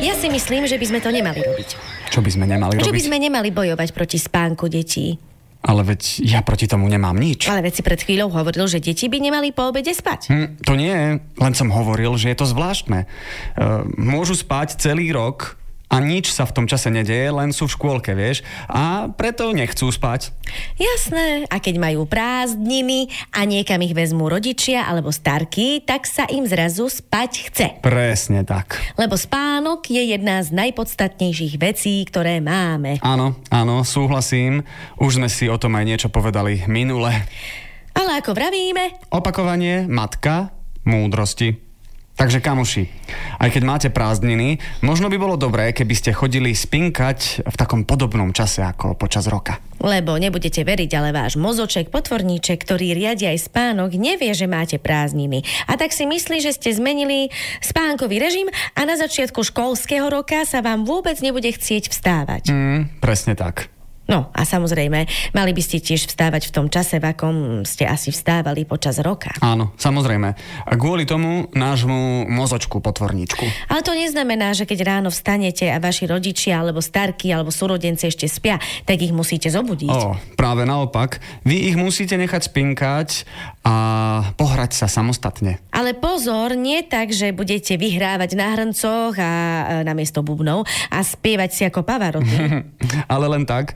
Ja si myslím, že by sme to nemali robiť. Čo by sme nemali robiť? Že by sme nemali bojovať proti spánku detí. Ale veď ja proti tomu nemám nič. Ale veď si pred chvíľou hovoril, že deti by nemali po obede spať. To nie, len som hovoril, že je to zvláštne. Môžu spať celý rok a nič sa v tom čase nedeje, len sú v škôlke, vieš? A preto nechcú spať. Jasné, a keď majú prázdniny a niekam ich vezmú rodičia alebo starky, tak sa im zrazu spať chce. Presne tak. Lebo spánok je jedna z najpodstatnejších vecí, ktoré máme. Áno, súhlasím. Už sme si o tom aj niečo povedali minule. Ale ako vravíme... Opakovanie, matka, múdrosti. Takže kamoši, aj keď máte prázdniny, možno by bolo dobré, keby ste chodili spinkať v takom podobnom čase ako počas roka. Lebo nebudete veriť, ale váš mozoček, potvorníček, ktorý riadi aj spánok, nevie, že máte prázdniny. A tak si myslí, že ste zmenili spánkový režim a na začiatku školského roka sa vám vôbec nebude chcieť vstávať. Presne tak. No a samozrejme, mali by ste tiež vstávať v tom čase, v akom ste asi vstávali počas roka. Áno, samozrejme. A kvôli tomu nášmu mozočku potvorníčku. Ale to neznamená, že keď ráno vstanete a vaši rodičia, alebo starky, alebo súrodenci ešte spia, tak ich musíte zobudiť. Práve naopak. Vy ich musíte nechať spinkať a pohrať sa samostatne. Ale pozor, nie tak, že budete vyhrávať na hrncoch a namiesto bubnov a spievať si ako Pavarotti. Ale len tak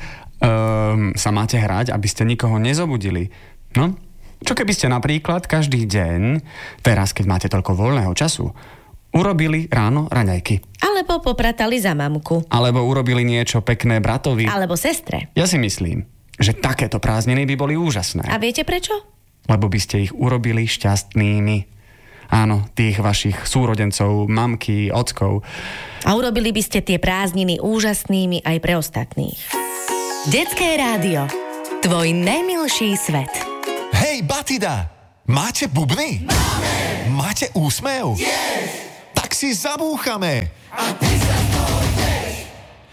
sa máte hrať, aby ste nikoho nezobudili. No, čo keby ste napríklad každý deň, teraz keď máte toľko voľného času, urobili ráno raňajky. Alebo popratali za mamku. Alebo urobili niečo pekné bratovi. Alebo sestre. Ja si myslím, že takéto prázdniny by boli úžasné. A viete prečo? Lebo by ste ich urobili šťastnými. Áno, tých vašich súrodencov, mamky, ockov. A urobili by ste tie prázdniny úžasnými aj pre ostatných. Detské rádio. Tvoj najmilší svet. Hej, Batida! Máte bubny? Máme! Máte úsmev? Yes! Tak si zabúchame! A ty sa